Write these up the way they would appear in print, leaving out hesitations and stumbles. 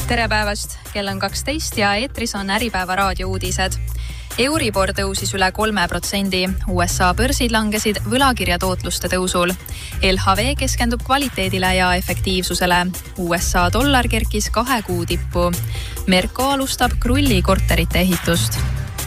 Tere päevast, kell on 12 ja eetris on Äripäeva raadiouudised. Euribor tõusis üle 3%, USA börsid langesid võlakirjatootluste tõusul. LHV keskendub kvaliteedile ja efektiivsusele. USA dollar kerkis 2 kuu tippu. Merko alustab Krulli korterite ehitust.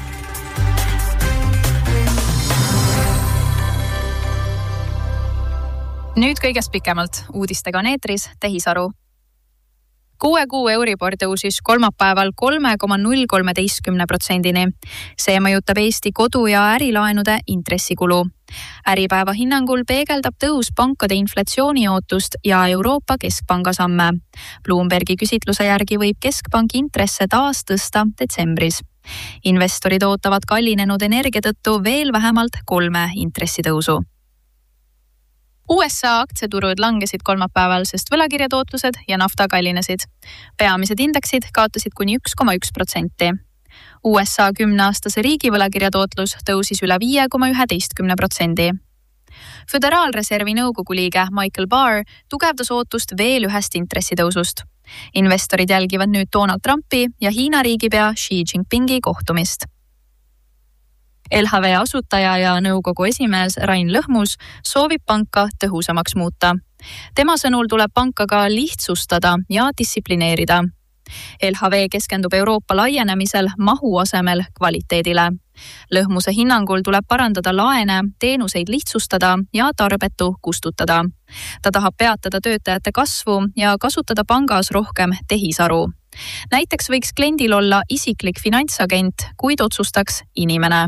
Nüüd kõigest pikemalt. Uudistega on eetris Tehisaru. 6 kuu Euribor tõusis kolmapäeval 3,013%-ni. See mõjutab Eesti kodu- ja ärilaenude intressikulu. Äripäeva hinnangul peegeldab tõus pankade inflatsiooniootust ja Euroopa Keskpanga samme. Bloombergi küsitluse järgi võib Keskpank intresse taas tõsta detsembris. Investorid ootavad kallinenud energia tõttu veel vähemalt 3 intressitõusu. USA aktsiaturud langesid kolmapäeval, sest võlakirjatootlused ja nafta kallinesid. Peamised indeksid kaotasid kuni 1,1%. USA 10-aastase riigivõlakirjatootlus tõusis üle 5,11%. Föderaalreservi nõukogu liige Michael Barr tugevdas ootust veel ühest intressitõusust. Investorid jälgivad nüüd Donald Trumpi ja Hiina riigipea Xi Jinpingi kohtumist. LHV asutaja ja nõukogu esimees Rain Lõhmus soovib panka tõhusamaks muuta. Tema sõnul tuleb panka ka lihtsustada ja distsiplineerida. LHV keskendub Euroopa laienemisel mahu asemel kvaliteedile. Lõhmuse hinnangul tuleb parandada laene, teenuseid lihtsustada ja tarbetu kustutada. Ta tahab peatada töötajate kasvu ja kasutada pangas rohkem tehisaru. Näiteks võiks kliendil olla isiklik finantsagent, kuid otsustaks inimene.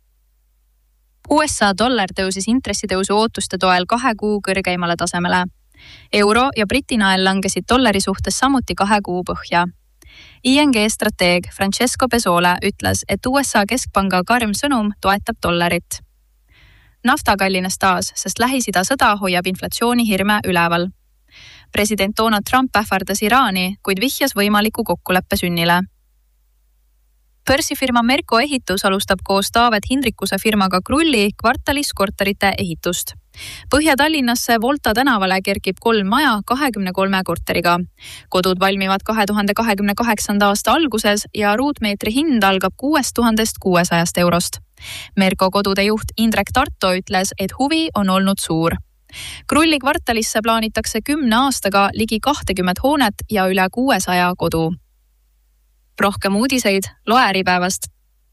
USA dollar tõusis intressitõusu ootuste toel 2 kuu kõrgeimale tasemele. Euro ja Briti nael langesid dollari suhtes samuti 2 kuu põhja. ING strateeg Francesco Pesole ütles, et USA Keskpanga karm sõnum toetab dollarit. Nafta kallines taas, sest Lähis-Ida sõda hoiab inflatsioonihirme üleval. President Donald Trump ähvardas Iraani, kuid vihjas võimaliku kokkuleppe sünnile. Börsifirma Merko ehitus alustab koos Taavet Hindrikuse firmaga Krulli kvartalis korterite ehitust. Põhja-Tallinnasse Volta tänavale kerkib 3 maja 23 korteriga. Kodud valmivad 2028. aasta alguses ja ruutmeetri hind algab 6600 eurost. Merko kodude juht Indrek Tarto ütles, et huvi on olnud suur. Krulli kvartalisse plaanitakse 10 aastaga ligi 20 hoonet ja üle 600 kodu. Rohkem uudiseid loe Äripäevast.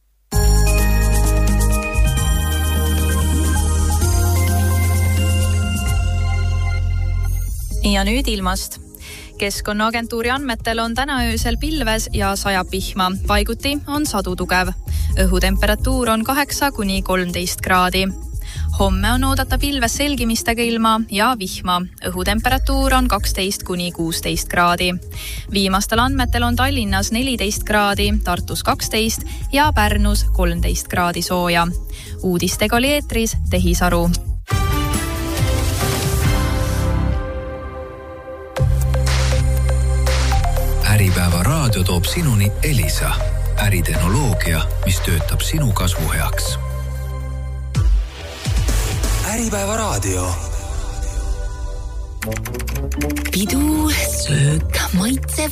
Ja nüüd ilmast. Keskkonnaagentuuri andmetel on täna öösel pilves ja sajab vihma. Paiguti on sadu tugev. Õhutemperatuur on 8–13 kraadi. Homme on oodata pilves selgimistega ilma ja vihma. Õhutemperatuur on 12–16 kraadi. Viimastel andmetel on Tallinnas 14 kraadi, Tartus 12 ja Pärnus 13 kraadi sooja. Uudistega oli eetris Tehisaru. Äripäeva raadio toob sinuni Elisa. Äritehnoloogia, mis töötab sinu kasvu heaks. Äripäeva raadio. Pidu, söök, maitsev.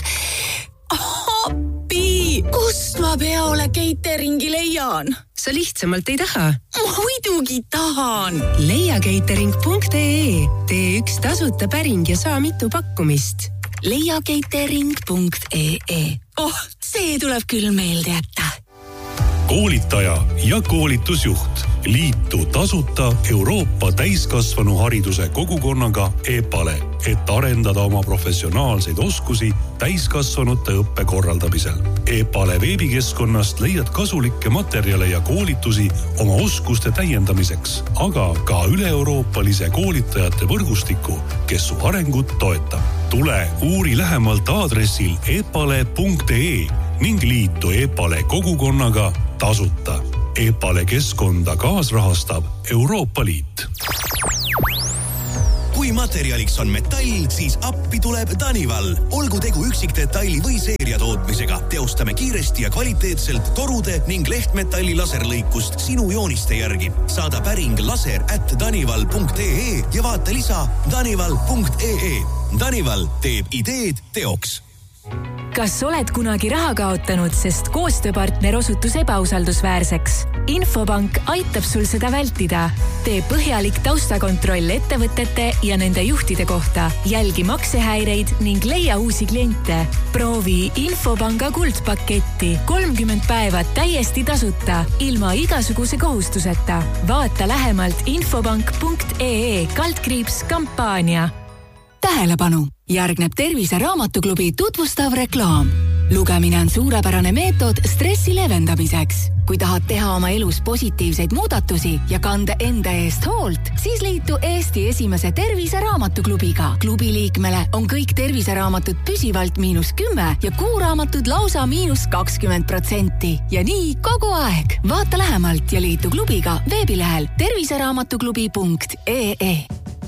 Appi! Kust ma peole cateringi leian? Sa lihtsamalt ei taha? Muidugi tahan! Leia catering.ee. Tee üks tasuta päring ja saa mitu pakkumist. Leiacatering.ee. See tuleb küll meelde jätta. Koolitaja ja koolitusjuht. Liitu tasuta Euroopa täiskasvanu hariduse kogukonnaga EPALE, et arendada oma professionaalseid oskusi täiskasvanute õppe korraldamisel. EPALE veebikeskkonnast leiad kasulikke materjale ja koolitusi oma oskuste täiendamiseks, aga ka üle-euroopalise koolitajate võrgustiku, kes su arengut toetab. Tule uuri lähemalt aadressil epale.ee ning liitu EPALE kogukonnaga tasuta. EPALE keskkonda kaasrahastab Euroopa Liit. Kui materjaliks on metall, siis appi tuleb Danival. Olgu tegu üksikdetaili või seeria tootmisega. Teostame kiiresti ja kvaliteetselt torude ning lehtmetalli laserlõikust sinu jooniste järgi. Saada päring laser@danival.ee ja vaata lisa danival.ee. Danival teeb ideed teoks. Kas oled kunagi raha kaotanud, sest koostööpartner osutus ebausaldusväärseks? Infopank aitab sul seda vältida. Tee põhjalik taustakontroll ettevõtete ja nende juhtide kohta. Jälgi maksehäireid ning leia uusi kliente. Proovi Infopanga kuldpaketti. 30 päeva täiesti tasuta, ilma igasuguse kohustuseta. Vaata lähemalt infopank.ee/kampaania. Tähelepanu! Järgneb Tervise Raamatuklubi tutvustav reklaam. Lugemine on suurepärane meetod stressi leevendamiseks. Kui tahad teha oma elus positiivseid muudatusi ja kanda enda eest hoolt, siis liitu Eesti esimese Tervise Raamatuklubiga. Klubi liikmele on kõik terviseraamatud püsivalt -10 ja kuuraamatud lausa -20%. Ja nii kogu aeg. Vaata lähemalt ja liitu klubiga veebilehel terviseraamatuklubi.ee.